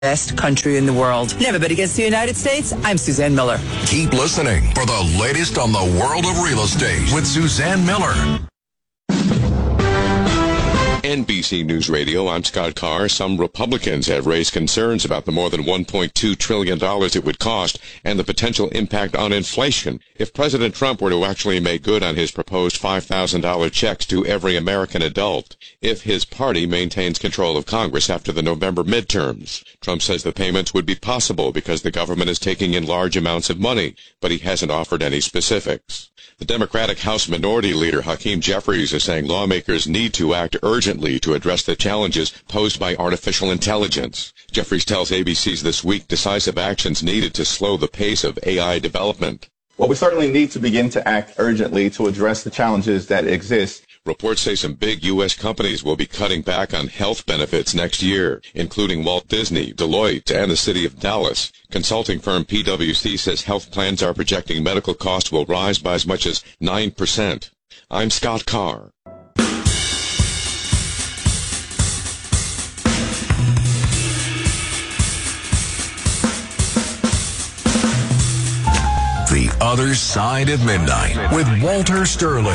best country in the world. And everybody gets the United States. I'm Suzanne Miller. Keep listening for the latest on the world of real estate with Suzanne Miller. NBC News Radio, I'm Scott Carr. Some Republicans have raised concerns about the more than $1.2 trillion it would cost and the potential impact on inflation if President Trump were to actually make good on his proposed $5,000 checks to every American adult if his party maintains control of Congress after the November midterms. Trump says the payments would be possible because the government is taking in large amounts of money, but he hasn't offered any specifics. The Democratic House Minority Leader Hakeem Jeffries is saying lawmakers need to act urgently to address the challenges posed by artificial intelligence. Jeffries tells ABC's This Week decisive actions needed to slow the pace of AI development. Well, we certainly need to begin to act urgently to address the challenges that exist. Reports say some big U.S. companies will be cutting back on health benefits next year, including Walt Disney, Deloitte, and the city of Dallas. Consulting firm PwC says health plans are projecting medical costs will rise by as much as 9%. I'm Scott Carr. The Other Side of Midnight with Walter Sterling.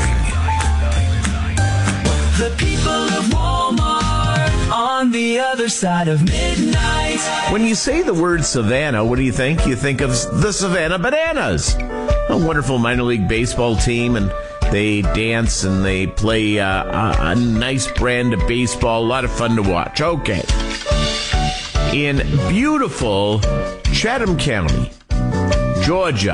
The people of Walmart on the other side of midnight. When you say the word Savannah, what do you think? You think of the Savannah Bananas, a wonderful minor league baseball team, and they dance and they play a nice brand of baseball, a lot of fun to watch. Okay. In beautiful Chatham County, Georgia,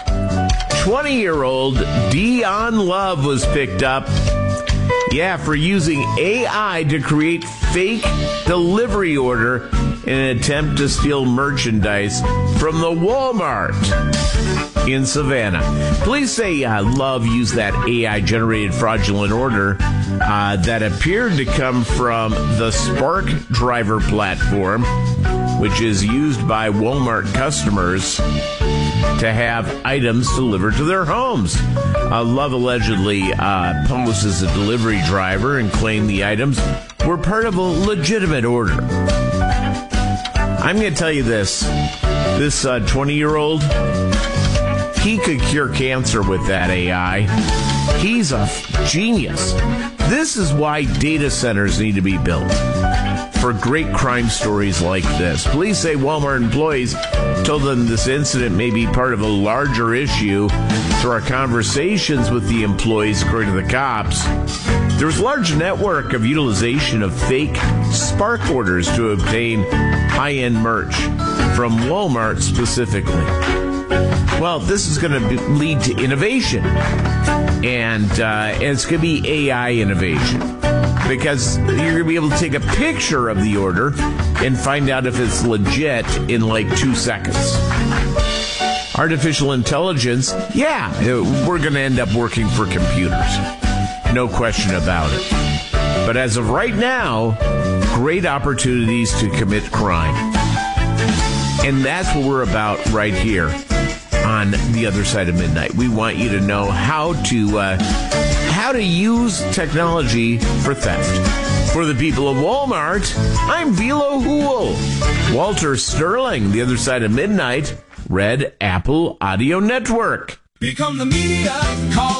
20-year-old Dion Love was picked up, for using AI to create fake delivery order in an attempt to steal merchandise from the Walmart in Savannah. Police say Love used that AI-generated fraudulent order that appeared to come from the Spark Driver platform, which is used by Walmart customers to have items delivered to their homes. Love allegedly posed as a delivery driver and claimed the items were part of a legitimate order. I'm going to tell you this 20-year-old, he could cure cancer with that AI. He's a genius. This is why data centers need to be built for great crime stories like this. Police say Walmart employees told them this incident may be part of a larger issue. Through our conversations with the employees, according to the cops, there was a large network of utilization of fake Spark orders to obtain high-end merch from Walmart specifically. Well, this is going to lead to innovation, and it's going to be AI innovation, because you're going to be able to take a picture of the order and find out if it's legit in like 2 seconds. Artificial intelligence, we're going to end up working for computers. No question about it. But as of right now, great opportunities to commit crime. And that's what we're about right here on The Other Side of Midnight. We want you to know how to use technology for theft. For the people of Walmart, I'm Velo Hool. Walter Sterling, The Other Side of Midnight, Red Apple Audio Network. Become the media. Call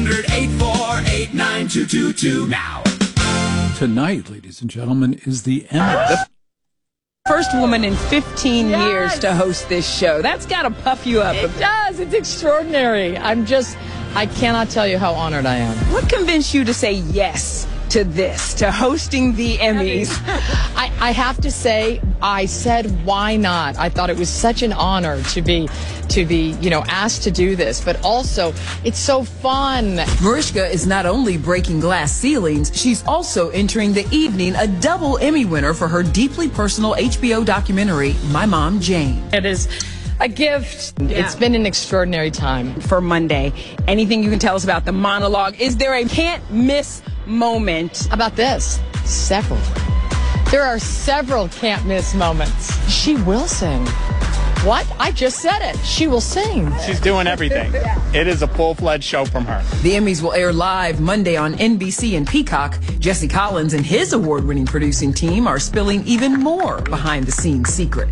800-848-9222 now. Tonight, ladies and gentlemen, is the Emmys. First woman in 15 years to host this show. That's got to puff you up. It does. It's extraordinary. I cannot tell you how honored I am. What convinced you to say yes to this, to hosting the Emmys? I have to say, I said, why not? I thought it was such an honor to be, asked to do this, but also it's so fun. Mariska is not only breaking glass ceilings, she's also entering the evening a double Emmy winner for her deeply personal HBO documentary, My Mom, Jane. It is a gift. Yeah. It's been an extraordinary time. For Monday, anything you can tell us about the monologue? Is there a can't miss moment? About this? Several. There are several can't miss moments. She will sing. What? I just said it. She will sing. She's doing everything. It is a full-fledged show from her. The Emmys will air live Monday on NBC and Peacock. Jesse Collins and his award-winning producing team are spilling even more behind-the-scenes secrets.